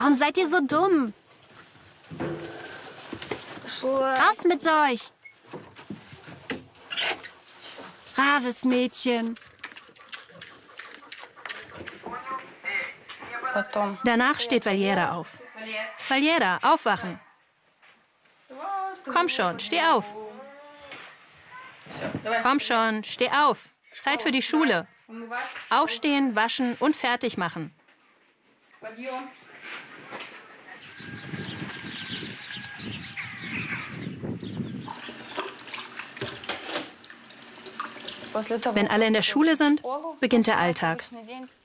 Warum seid ihr so dumm? Raus mit euch! Braves Mädchen. Danach steht Valiera auf. Valiera, aufwachen. Komm schon, steh auf. Komm schon, steh auf. Zeit für die Schule. Aufstehen, waschen und fertig machen. Wenn alle in der Schule sind, beginnt der Alltag.